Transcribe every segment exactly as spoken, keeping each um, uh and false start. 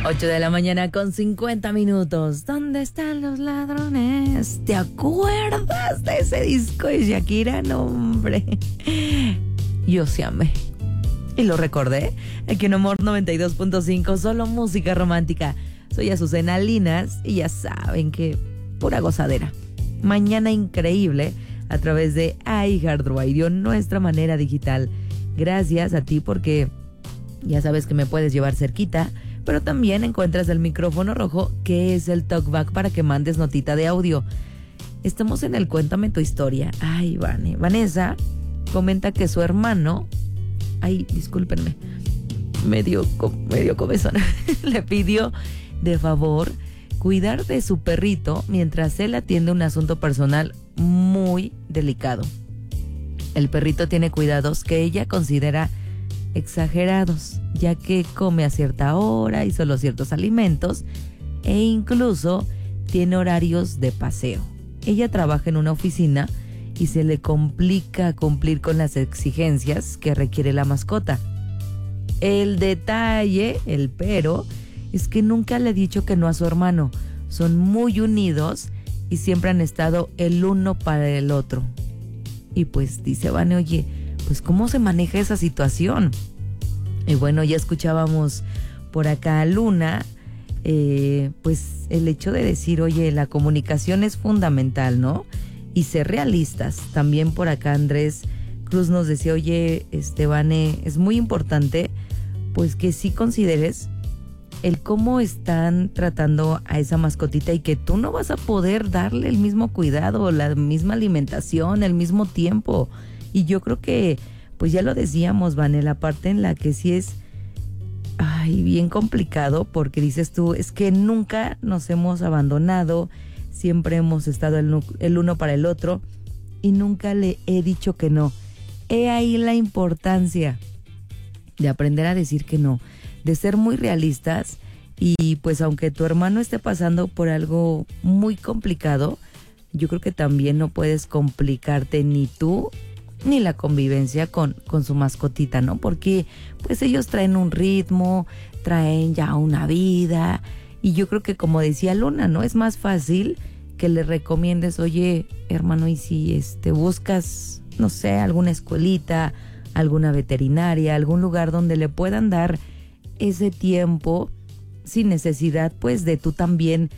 ocho de la mañana con cincuenta minutos. ¿Dónde están los ladrones? ¿Te acuerdas de ese disco de Shakira? No, hombre. Yo sí amé. Y lo recordé. Aquí en Amor noventa y dos punto cinco, solo música romántica. Soy Azucena Linas y ya saben que pura gozadera. Mañana increíble a través de iHeartRadio, nuestra manera digital. Gracias a ti porque ya sabes que me puedes llevar cerquita, pero también encuentras el micrófono rojo, que es el talkback para que mandes notita de audio. Estamos en el Cuéntame tu historia. Ay, Vane. Vanessa comenta que su hermano, ay, discúlpenme, medio, medio comezón, le pidió de favor cuidar de su perrito mientras él atiende un asunto personal muy delicado. El perrito tiene cuidados que ella considera exagerados, ya que come a cierta hora y solo ciertos alimentos, e incluso tiene horarios de paseo. Ella trabaja en una oficina y se le complica cumplir con las exigencias que requiere la mascota. El detalle, el pero, es que nunca le ha dicho que no a su hermano. Son muy unidos y siempre han estado el uno para el otro. Y pues dice Vane, oye, pues ¿cómo se maneja esa situación? Y bueno, ya escuchábamos por acá a Luna, eh, pues el hecho de decir, oye, la comunicación es fundamental, ¿no? Y ser realistas. También por acá Andrés Cruz nos decía, oye, este Vane, es muy importante, pues que sí consideres el cómo están tratando a esa mascotita y que tú no vas a poder darle el mismo cuidado, la misma alimentación, el mismo tiempo. Y yo creo que, pues ya lo decíamos, Vane, la parte en la que sí es, ay, bien complicado, porque dices tú, es que nunca nos hemos abandonado, siempre hemos estado el, el uno para el otro y nunca le he dicho que no. He ahí la importancia de aprender a decir que no, de ser muy realistas y pues aunque tu hermano esté pasando por algo muy complicado, yo creo que también no puedes complicarte ni tú ni la convivencia con, con su mascotita, ¿no? Porque pues ellos traen un ritmo, traen ya una vida y yo creo que como decía Luna, ¿no? Es más fácil que le recomiendes, oye, hermano, y si este buscas, no sé, alguna escuelita, alguna veterinaria, algún lugar donde le puedan dar ese tiempo sin necesidad pues de tú también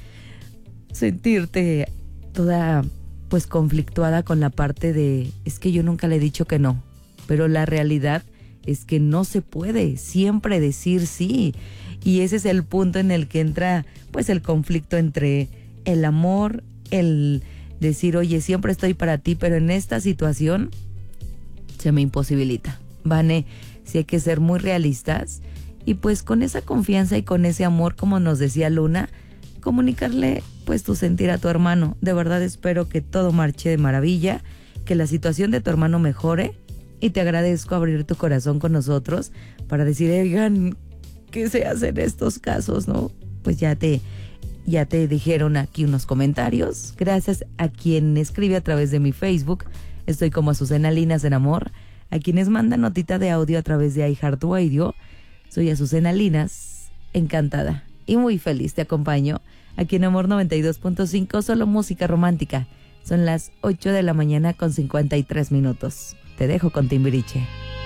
sentirte toda pues conflictuada con la parte de es que yo nunca le he dicho que no, pero la realidad es que no se puede siempre decir sí, y ese es el punto en el que entra pues el conflicto entre el amor, el decir oye siempre estoy para ti, pero en esta situación se me imposibilita. Vane, sí hay que ser muy realistas y pues con esa confianza y con ese amor, como nos decía Luna, comunicarle pues tu sentir a tu hermano. De verdad espero que todo marche de maravilla, que la situación de tu hermano mejore y te agradezco abrir tu corazón con nosotros para decir, oigan, ¿qué se hace en estos casos, no? Pues ya te, ya te dijeron aquí unos comentarios. Gracias a quien escribe a través de mi Facebook. Estoy como Azucena Linas en Amor. A quienes mandan notita de audio a través de iHeartRadio. Soy Azucena Linas, encantada y muy feliz. Te acompaño aquí en Amor noventa y dos punto cinco, solo música romántica. Son las ocho de la mañana con cincuenta y tres minutos. Te dejo con Timbiriche.